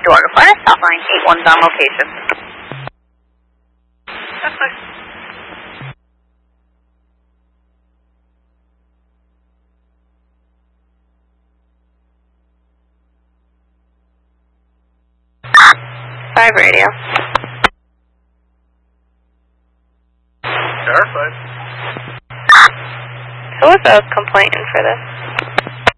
Dorga Fire, South Line 81's on location. That's nice. Five radio. Verified. Who was the complainant for this?